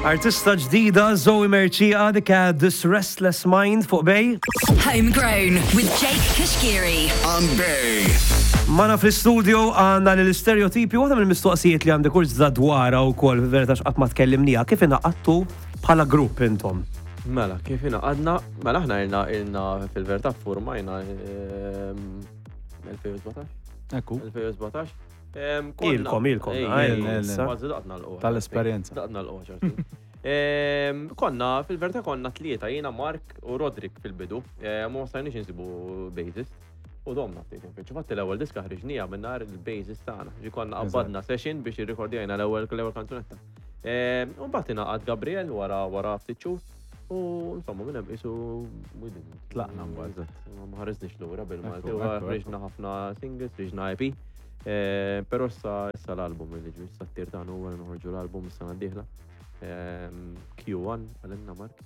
Artista ġdida, Zoe Mercia, dik This Restless Mind fuq Bej. Homegrown with Jake Kashkiri. On Bej. Mana fl-studio għanna l-stereotipi, għadha mill-mistoqsijiet li għandek kurz dwara u kol, verita xqat ma tkellimnija, kif inaqqattu bħala grupp intom? Mela, kif inaqadna, mela ħna ilna fil-verta formajna 2017? Ekku. 2017? Ilkom. Tal-esperienza. Daqna l-qoċar. Konna, fil-verta konna tlieta, jiena Mark u Rodrik fil-bidu, ma wastajniex nsibu bassist. U domna ftit infittxu. Fatti l-ewwel diska ħriġnija minn nar il-bassist tagħna. Ġi konna qabbadna session biex jirrikordjajna l-ewwel kanzunetta. U mbagħad ingħaqad Gabriel wara ftit xhur. U insomma minn hemm qisu Tlaqna mbagħad. Ma ħaresniex lura bil-Malti. U ħriġna ħafna singles, ħriġna EP. Però issa l-album li ġwi, s-sattir tagħna huwa noħorġu l-album is-sena d-dieħla. Q1, għalenna Mark.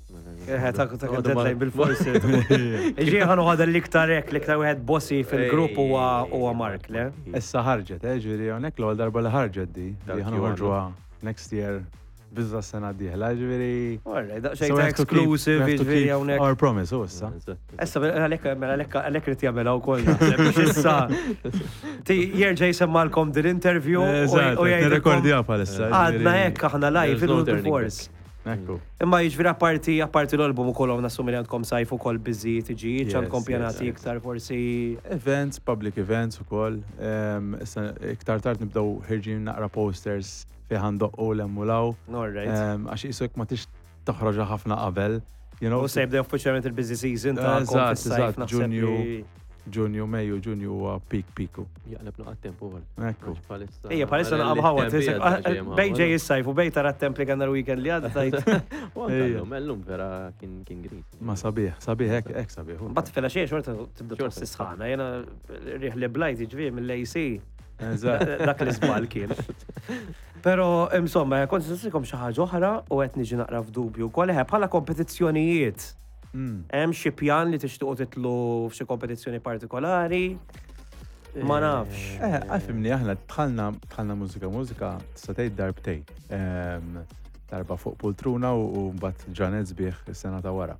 Ta' bil-forsi. Iġieħan uħad l-iktar l-iktar wieħed bossi fil-grupp huwa Mark, le? Issa ħarġet, ġiri, hawnhekk l-ewwel darba li ħarġet di. Li ħanħorġuha next year. Bizza s-sena d-dieħla, ġviri. Xejn ta' exclusive, ġviri hawnhekk. Our promise, u issa. Issa, għalek rrit jagħmilha wkoll. Issa. Jerġa' jsemmalkom din interview u Rekordja palissa. Għadna hekk aħna live il-force. Ekku. Imma jiġri apparti l-album ukoll għandna assumi li għandkom sajf ukoll biżi tiġi, għandkom pjanati iktar forsi. Events, public events ukoll. Issa iktar tard nibdew ħirġin naqra posters fiħan doqqu l-emmulaw. Għax jisuk ma tix toħroġa ħafna qabel. U sejbda uffiċjalment il-busy season ta' Eżatt, Ġunju, Mejju, Ġunju huwa piku. Jaqleb naqgħad tempu għal. Ekku. Ija, palissa naqab ħawat. Bej ġej is-sajf u bej tara t-temp li għandna l-weekend li għadda tajt. Mellum vera kien gris. Ma sabiħ, hekk sabiħ. Bat fela xejn xorta tibda tħossi sħana, jena riħ li blajt iġvi mill-AC. Dak l-isbal kien. Pero, insomma, kont s-sikom xaħġa oħra u għet niġi naqra f'dubju. Kolleħe, bħala kompetizzjonijiet. Hemm xi pjan li tixtiequ titlu f'xi kompetizzjoni partikolari? Ma nafx. Għafimni, aħna tħallna mużika, tista' tgħid darbtejn. Darba fuq Pultruna u mbagħad ġranet sbieħ is-sena ta' wara.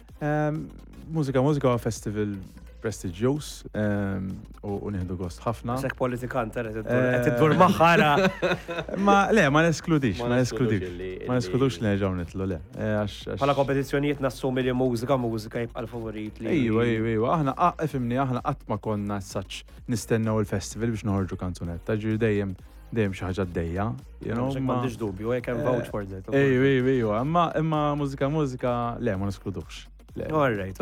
Mużika huwa festival prestigious u nieħdu gost ħafna. Sek politikant qed tiddur maħħara. Ma neskludix li nerġgħu nitlu le. Bħala kompetizzjonijiet nassumi li mużika jibqa' l-favorit li. Ejwa, aħna qatt ma konna saċ nistennew il-festival biex noħorġu kanzunetta, ġiri dejjem xi ħaġa d-dejja. M'għandix dubju, I can vouch for that. Ejwa, imma mużika le ma neskludux. All right,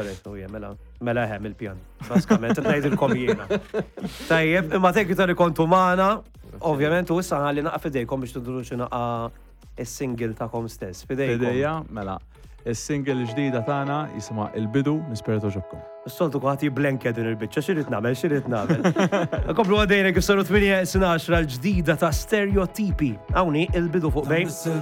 mela hemm il-pjan. Baskament, ngħidilkom jiena. Tajjeb, imma tekki tal kontu magħna, ovvjament u issa ħalli naqa' fidejkom biex tidru xi naqa' is-single tagħkom stess. Fidejja, mela. Is-single ġdida tagħna jisimha Il-Bidu, nispera toġobkom. Is-soltu kwaħt jiblenka din il-biċċa, x'irid nagħmel. Komplu għaddejna kif saru 8 l-ġdida ta' stereotipi. Hawnhi Il-Bidu fuq Bej.